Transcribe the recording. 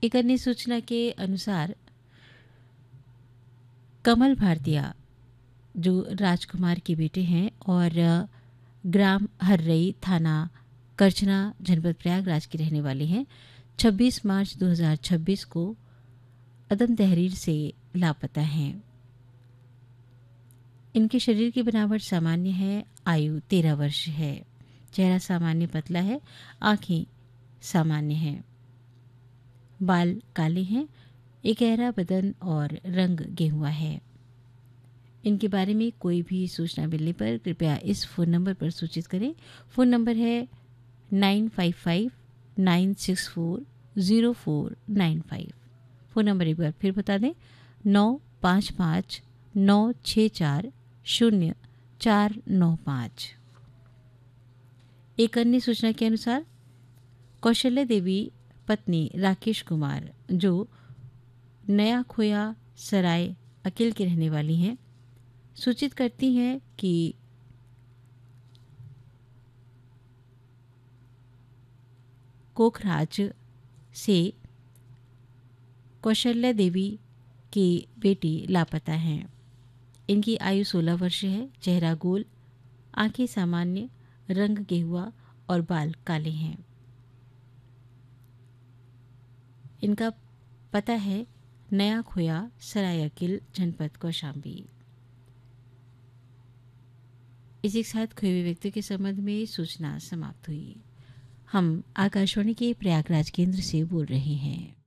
एक अन्य सूचना के अनुसार कमल भारतीया जो राजकुमार के बेटे हैं और ग्राम हर्रई थाना करछना जनपद प्रयागराज के रहने वाले हैं, 26 मार्च 2026 को अदम तहरीर से लापता हैं। इनके शरीर की बनावट सामान्य है, आयु 13 वर्ष है, चेहरा सामान्य पतला है, आँखें सामान्य हैं, बाल काले हैं, एक गहरा बदन और रंग गेहुआ है। इनके बारे में कोई भी सूचना मिलने पर कृपया इस फ़ोन नंबर पर सूचित करें। फ़ोन नंबर है 9559640495। फ़ोन नंबर एक बार फिर बता दें, 9559640495। एक अन्य सूचना के अनुसार कौशल्या देवी पत्नी राकेश कुमार जो नया खोया सराय अकिल की रहने वाली हैं, सूचित करती हैं कि कोखराज से कौशल्या देवी की बेटी लापता हैं। इनकी आयु 16 वर्ष है, चेहरा गोल, आंखें सामान्य, रंग गेहुआ और बाल काले हैं। इनका पता है नया खोया सराय अकिल जनपद कौशाम्बी। इसी के साथ खोए हुए व्यक्ति के संबंध में सूचना समाप्त हुई। हम आकाशवाणी के प्रयागराज केंद्र से बोल रहे हैं।